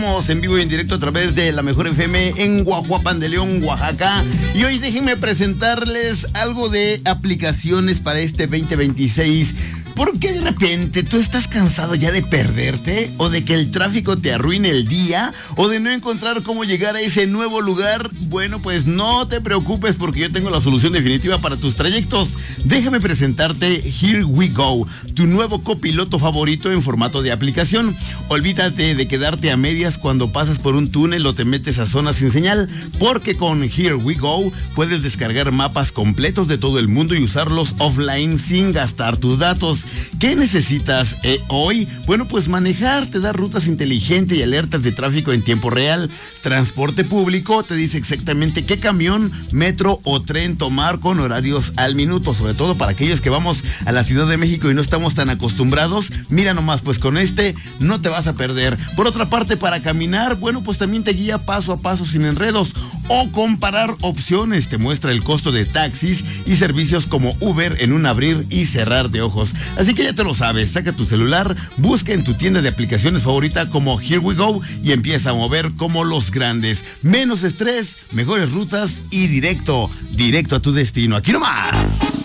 Estamos en vivo y en directo a través de la Mejor FM en Guajuapan de León, Oaxaca. Y hoy déjenme presentarles algo de aplicaciones para este 2026. ¿Por qué de repente tú estás cansado ya de perderte? ¿O de que el tráfico te arruine el día? ¿O de no encontrar cómo llegar a ese nuevo lugar? Bueno, pues no te preocupes porque yo tengo la solución definitiva para tus trayectos. Déjame presentarte Here We Go, tu nuevo copiloto favorito en formato de aplicación. Olvídate de quedarte a medias cuando pasas por un túnel o te metes a zonas sin señal, porque con Here We Go puedes descargar mapas completos de todo el mundo y usarlos offline sin gastar tus datos. ¿Qué necesitas hoy? Bueno, pues manejar te da rutas inteligentes y alertas de tráfico en tiempo real. Transporte público te dice exactamente qué camión, metro o tren tomar con horarios al minuto, sobre todo para aquellos que vamos a la Ciudad de México y no estamos tan acostumbrados. Mira nomás, pues con este no te vas a perder. Por otra parte, para caminar, bueno, pues también te guía paso a paso sin enredos. O comparar opciones, te muestra el costo de taxis y servicios como Uber en un abrir y cerrar de ojos. Así que ya te lo sabes, saca tu celular, busca en tu tienda de aplicaciones favorita como Here We Go y empieza a mover como los grandes. Menos estrés, mejores rutas y directo a tu destino. ¡Aquí nomás!